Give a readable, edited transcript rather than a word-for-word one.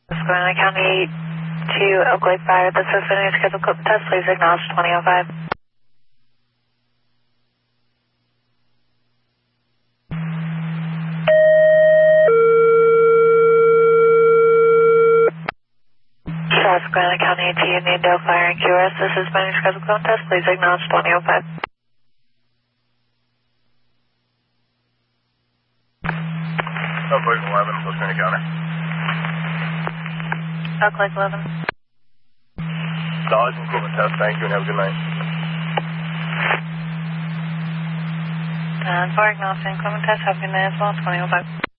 Susquehanna County to Oak Lake Fire. This is the scheduled equipment test. Please acknowledge 2005. Susquehanna County to Uniondale Fire and QRS. This is the scheduled equipment test. Please acknowledge 2005. Oak Lake 11, Susquehanna County. Oak Lake 11. Acknowledge equipment test. Thank you and have a good night. And for acknowledging equipment test, have a good night as well. 2005.